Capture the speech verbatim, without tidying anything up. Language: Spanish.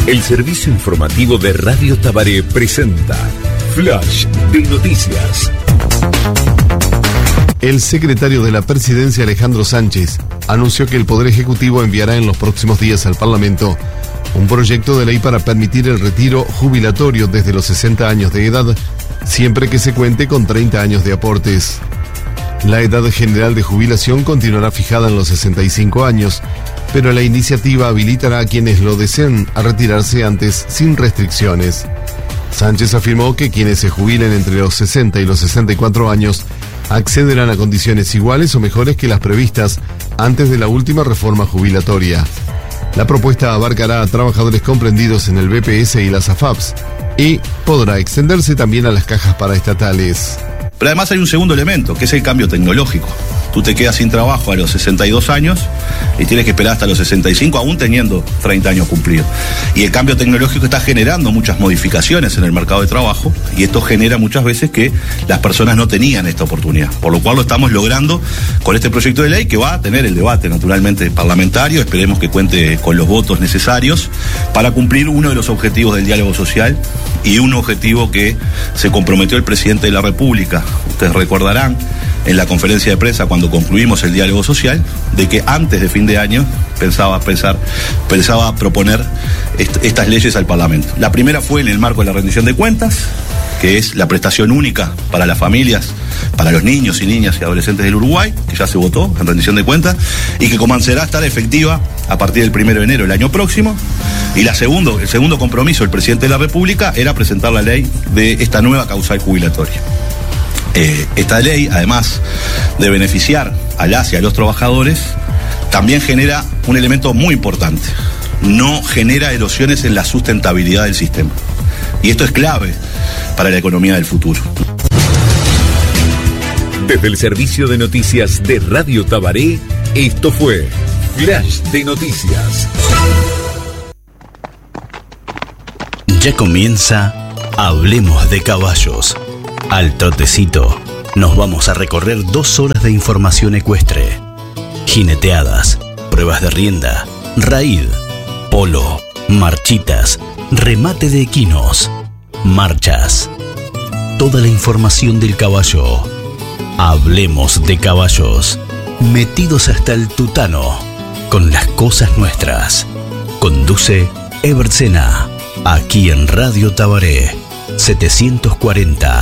El servicio informativo de Radio Tabaré presenta Flash de Noticias. El secretario de la Presidencia, Alejandro Sánchez, anunció que el Poder Ejecutivo enviará en los próximos días al Parlamento un proyecto de ley para permitir el retiro jubilatorio desde los sesenta años de edad, siempre que se cuente con treinta años de aportes. La edad general de jubilación continuará fijada en los sesenta y cinco años, pero la iniciativa habilitará a quienes lo deseen a retirarse antes sin restricciones. Sánchez afirmó que quienes se jubilen entre los sesenta y los sesenta y cuatro años accederán a condiciones iguales o mejores que las previstas antes de la última reforma jubilatoria. La propuesta abarcará a trabajadores comprendidos en el B P S y las A F A Ps y podrá extenderse también a las cajas paraestatales. Pero además hay un segundo elemento, que es el cambio tecnológico. Tú te quedas sin trabajo a los sesenta y dos años y tienes que esperar hasta los sesenta y cinco, aún teniendo treinta años cumplidos. Y el cambio tecnológico está generando muchas modificaciones en el mercado de trabajo, y esto genera muchas veces que las personas no tenían esta oportunidad. Por lo cual lo estamos logrando con este proyecto de ley, que va a tener el debate naturalmente parlamentario. Esperemos que cuente con los votos necesarios para cumplir uno de los objetivos del diálogo social, y un objetivo que se comprometió el presidente de la República. Ustedes recordarán en la conferencia de prensa cuando concluimos el diálogo social, de que antes de fin de año pensaba, pensar, pensaba proponer est- estas leyes al Parlamento. La primera fue en el marco de la rendición de cuentas, que es la prestación única para las familias, para los niños y niñas y adolescentes del Uruguay, que ya se votó en rendición de cuentas y que comenzará a estar efectiva a partir del primero de enero del año próximo. Y la segundo, el segundo compromiso del presidente de la República era presentar la ley de esta nueva causal jubilatoria. Eh, esta ley, además de beneficiar a las y a los trabajadores, también genera un elemento muy importante: no genera erosiones en la sustentabilidad del sistema. Y esto es clave para la economía del futuro. Desde el servicio de noticias de Radio Tabaré, esto fue Flash de Noticias. Ya comienza Hablemos de Caballos. Al trotecito nos vamos a recorrer dos horas de información ecuestre. Jineteadas, pruebas de rienda, raíd, polo, marchitas, remate de equinos, marchas. Toda la información del caballo. Hablemos de Caballos. Metidos hasta el tutano con las cosas nuestras. Conduce Ebert Sena, aquí en Radio Tabaré setecientos cuarenta.